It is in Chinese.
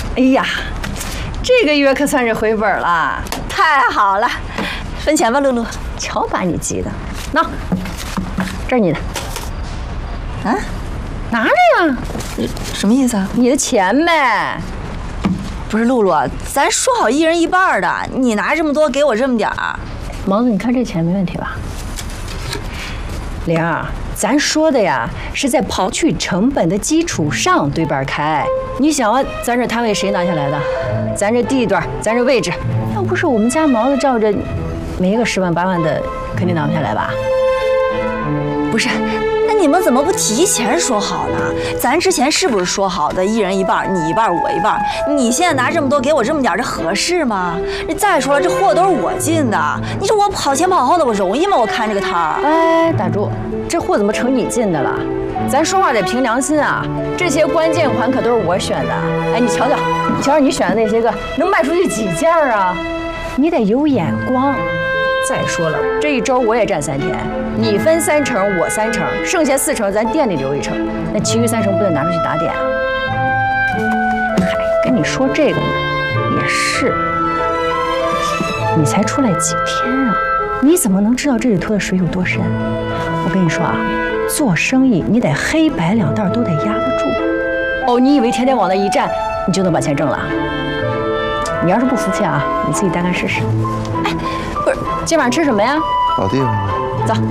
哎呀，这个月可算是回本了， 太好了，分钱吧，露露。 瞧把你急的，喏，这是你的。 啊？ 拿着呀。 什么意思啊？ 你的钱呗。 不是露露，咱说好一人一半的，你拿这么多，给我这么点儿。 毛子，你看这钱没问题吧？玲儿，咱说的呀，是在刨去成本的基础上对半开。你想啊，咱这摊位谁拿下来的？咱这地段，咱这位置，要不是我们家毛子罩着，没个10万8万的，肯定拿不下来吧？ 不是，那你们怎么不提前说好呢？咱之前是不是说好的一人一半，你一半我一半？你现在拿这么多给我这么点，这合适吗？再说了，这货都是我进的，你说我跑前跑后的，我容易吗？我看这个摊儿。 哎，打住，这货怎么成你进的了？咱说话得凭良心啊！这些关键款可都是我选的。哎，你瞧瞧，你瞧瞧你选的那些个，能卖出去几件啊？你得有眼光。再说了，这一周我也占3天，你分3成，我3成，剩下4成咱店里留1成，那其余3成不得拿出去打点啊？嗨，跟你说这个呢，也是，你才出来几天啊，你怎么能知道这里头的水有多深？我跟你说啊，做生意你得黑白2道都得压得住。哦，你以为天天往那一站，你就能把钱挣了？你要是不服气啊，你自己单干试试。哎，不是，今晚吃什么呀？ 搞定了。 走。